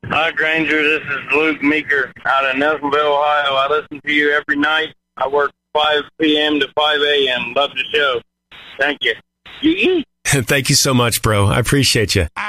Hi, Granger. This is Luke Meeker out of Nelsonville, Ohio. I listen to you every night. I work 5 p.m. to 5 a.m. Love the show. Thank you. Thank you so much, bro. I appreciate you.